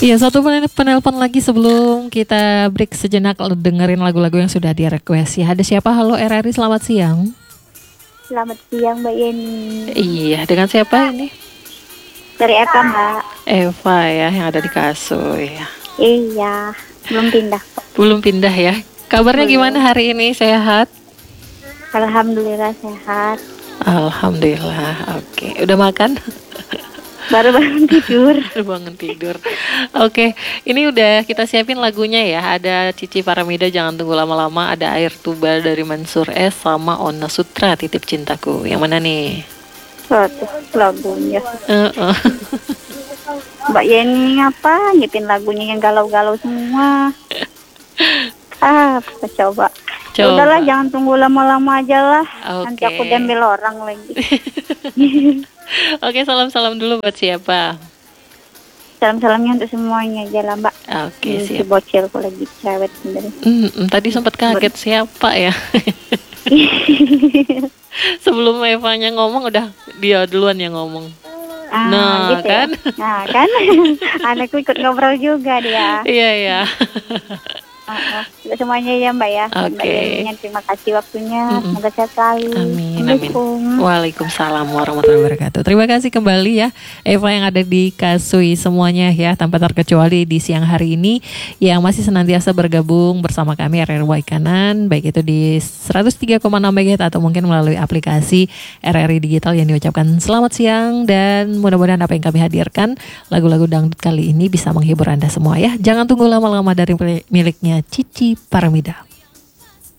Iya, satu penelpon lagi sebelum kita break sejenak dengerin lagu-lagu yang sudah di request ya. Ada siapa? Halo RRI, selamat siang. Selamat siang Mbak Yeni. Iya, dengan siapa ini? Dari Eka Mbak. Eva ya, yang ada di Kasui. Iya, belum pindah kok. Belum pindah ya. Kabarnya Belum. gimana hari ini? Sehat? Alhamdulillah sehat. Alhamdulillah. Oke, udah makan? Baru bangun tidur. Baru bangun tidur. Oke, ini udah kita siapin lagunya ya. Ada Cici Paramida, Jangan Tunggu Lama-Lama. Ada Air Tuba dari Mansur S. Sama Ona Sutra, Titip Cintaku. Yang mana nih? Tuh lagunya. Uh-uh. Mbak Yeni apa? Nyipin lagunya yang galau-galau semua. Coba. Udahlah, jangan tunggu lama-lama aja lah. Nanti aku diambil orang lagi. Oke, salam-salam dulu buat siapa? Salam-salamnya untuk semuanya aja lah Mbak. Oke, siap. Si bocilku lagi cewek sendiri. Tadi sempat kaget siapa ya? Sebelum Evanya ngomong udah dia duluan yang ngomong. Nah, gitu kan? Ya? Nah, kan? Anakku ikut ngobrol juga dia. Iya. Semuanya ya Mbak ya. Oke. Terima kasih waktunya. Semoga sehat selalu. Amin. Waalaikumsalam warahmatullahi wabarakatuh. Terima kasih kembali ya Eva yang ada di Kasui semuanya ya, tanpa terkecuali di siang hari ini yang masih senantiasa bergabung bersama kami RRI Kanan, baik itu di 103,6 MHz atau mungkin melalui aplikasi RRI Digital, yang diucapkan selamat siang dan mudah-mudahan apa yang kami hadirkan lagu-lagu dangdut kali ini bisa menghibur Anda semua ya. Jangan tunggu lama-lama dari miliknya Cici Paramida.